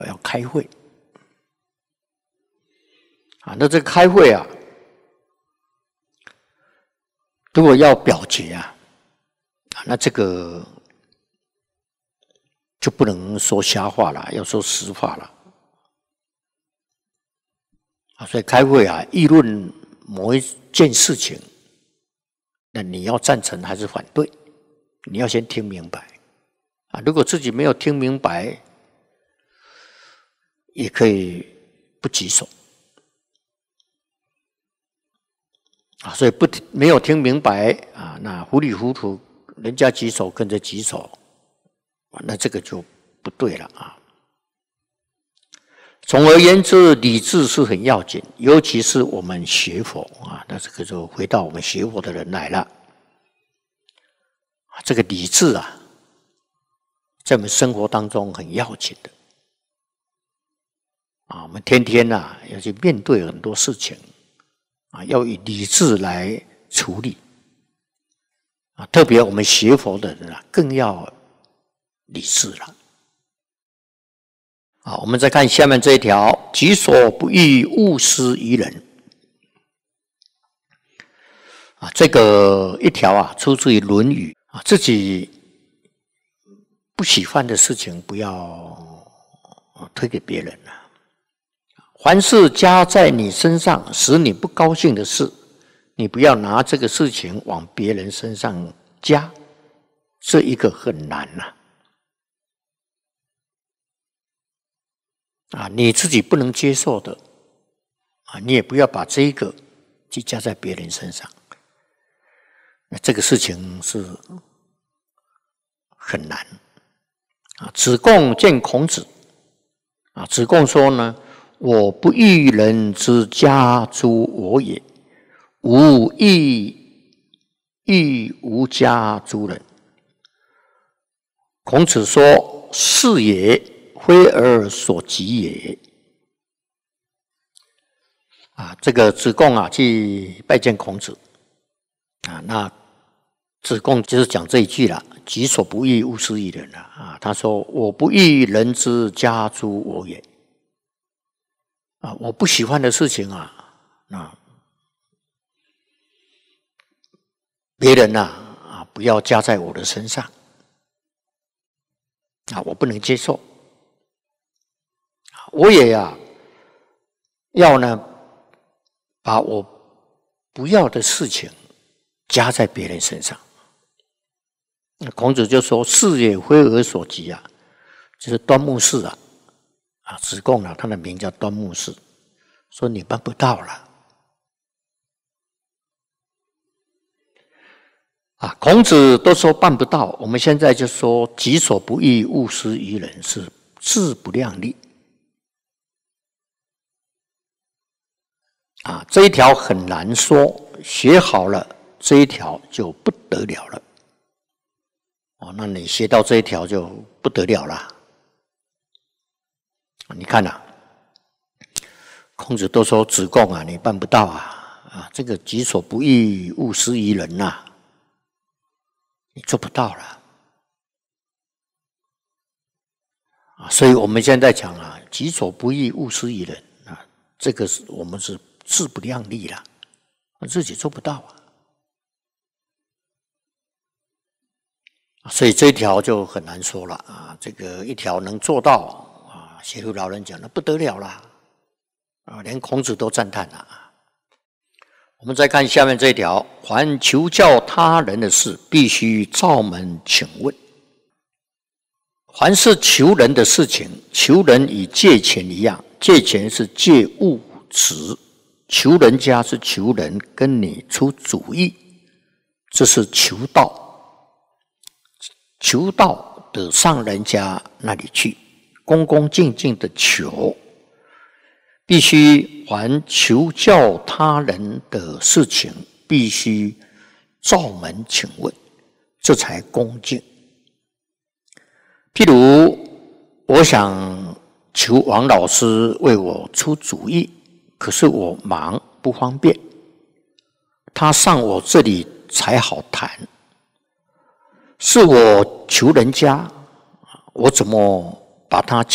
要开会啊。那这个开会啊，如果要表决啊，那这个就不能说瞎话了，要说实话了啊。所以开会啊，议论某一件事情，那你要赞成还是反对，你要先听明白啊。如果自己没有听明白，也可以不举手啊。所以没有听明白啊，那糊里糊涂，人家举手跟着举手，那这个就不对了啊。总而言之，理智是很要紧，尤其是我们学佛啊，那这个就回到我们学佛的人来了。这个理智啊，在我们生活当中很要紧的啊。我们天天啊要去面对很多事情啊，要以理智来处理啊。特别我们学佛的人啊，更要理智了。好，我们再看下面这一条：己所不欲，勿施于人。啊，这个一条啊，出自于《论语》啊，自己不喜欢的事情，不要推给别人啊。凡是加在你身上使你不高兴的事，你不要拿这个事情往别人身上加，这一个很难呐。啊，你自己不能接受的啊，你也不要把这一个去加在别人身上。那这个事情是很难啊。子贡见孔子啊，子贡说呢：“我不欲人之加诸我也，吾亦无加诸人。”孔子说：“是也，非尔所及也。”啊，这个子贡啊去拜见孔子啊，那子贡就是讲这一句了：“己所不欲，勿施于人”了啊。他说：“我不欲人之加诸我也。”啊，我不喜欢的事情啊，那别人啊不要加在我的身上啊，我不能接受。我也要呢，把我不要的事情加在别人身上。孔子就说：“是也，非尔所及啊。”就是端木轼啊，子贡他的名叫端木轼，说你办不到了啊。孔子都说办不到，我们现在就说“己所不欲，勿施于人”，是自不量力啊。这一条很难说，学好了这一条就不得了了。哦，那你学到这一条就不得了了。你看孔子都说子贡啊，你办不到啊，这个己所不欲，勿施于人呐，你做不到了啊。所以我们现在讲啊，己所不欲，勿施于人啊，这个是我们是自不量力了，自己做不到所以这一条就很难说了啊。这个一条能做到啊，学佛老人讲那不得了啦啊，连孔子都赞叹了啊。我们再看下面这一条：凡求教他人的事，必须照门请问。凡是求人的事情，求人与借钱一样，借钱是借物质，求人家是求人跟你出主意，这是求道。求道得上人家那里去，恭恭敬敬的求，必须凡求教他人的事情，必须照门请问，这才恭敬。譬如我想求王老师为我出主意，可是我忙不方便，他上我这里才好谈。是我求人家，我怎么把他